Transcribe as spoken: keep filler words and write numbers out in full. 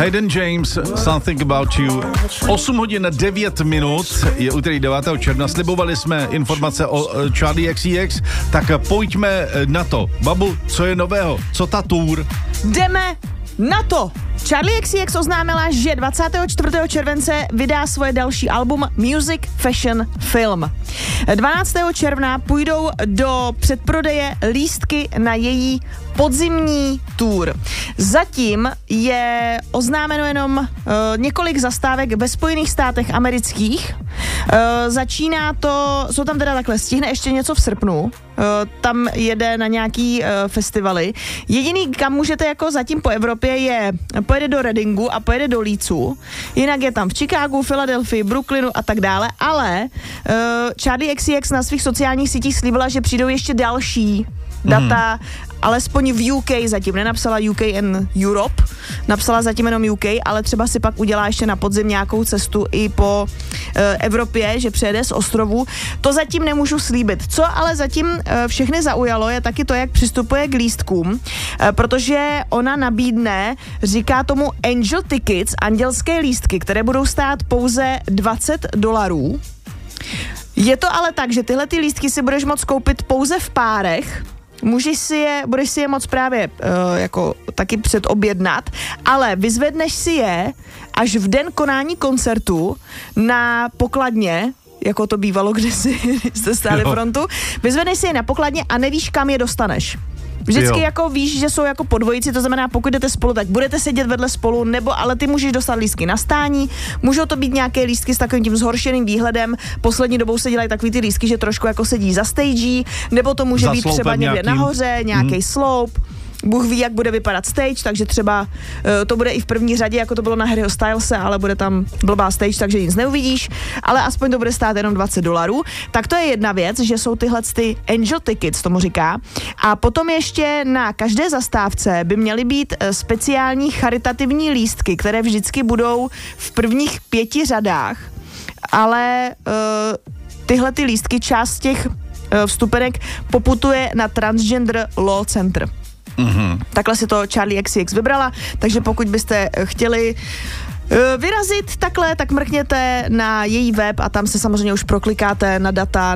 Hayden James, Something About You. osm hodin devět minut, je úterý devátého června. Slibovali jsme informace o Charli X C X, tak pojďme na to. Babu, co je nového? Co ta tour? Jdeme na to! Charli X C X oznámila, že dvacátého čtvrtého července vydá svoje další album Music, Fashion, Film. dvanáctého června půjdou do předprodeje lístky na její podzimní tour. Zatím je oznámeno jenom uh, několik zastávek ve Spojených státech amerických. Uh, začíná to, jsou tam teda takhle, stihne ještě něco v srpnu. Uh, tam jede na nějaký uh, festivaly. Jediný, kam můžete jako zatím po Evropě je, pojede do Readingu a pojede do Leedsu. Jinak je tam v Chicagu, Filadelfii, Brooklynu a tak dále, ale uh, Charli X C X na svých sociálních sítích slíbila, že přijdou ještě další data, mm. alespoň v U K zatím, nenapsala U K and Europe, napsala zatím jenom U K, ale třeba si pak udělá ještě na podzim nějakou cestu i po e, Evropě, že přejede z ostrovů. To zatím nemůžu slíbit. Co ale zatím e, všechny zaujalo, je taky to, jak přistupuje k lístkům, e, protože ona nabídne, říká tomu Angel Tickets, andělské lístky, které budou stát pouze dvacet dolarů. Je to ale tak, že tyhle ty lístky si budeš moct koupit pouze v párech. Můžeš si je, budeš si je moc právě uh, jako taky předobjednat, ale vyzvedneš si je až v den konání koncertu na pokladně, jako to bývalo, kde si jste stáli frontu, vyzvedneš si je na pokladně a nevíš, kam je dostaneš. Vždycky jo. Jako víš, že jsou jako po dvojici, to znamená, pokud jdete spolu, tak budete sedět vedle spolu, nebo ale ty můžeš dostat lístky na stání, můžou to být nějaké lístky s takovým tím zhoršeným výhledem, poslední dobou se dělají takový ty lístky, že trošku jako sedí za stage, nebo to může za být třeba někde nějakým nahoře, nějaký mm. sloup. Bůh ví, jak bude vypadat stage, takže třeba uh, to bude i v první řadě, jako to bylo na Harryho Stylese, ale bude tam blbá stage, takže nic neuvidíš, ale aspoň to bude stát jenom dvacet dolarů. Tak to je jedna věc, že jsou tyhle ty Angel Tickets, tomu říká. A potom ještě na každé zastávce by měly být speciální charitativní lístky, které vždycky budou v prvních pěti řadách, ale uh, tyhle ty lístky, část těch uh, vstupenek poputuje na Transgender Law Center. Mm-hmm. Takhle si to Charli X C X vybrala, takže pokud byste chtěli uh, vyrazit takhle, tak mrkněte na její web a tam se samozřejmě už proklikáte na data,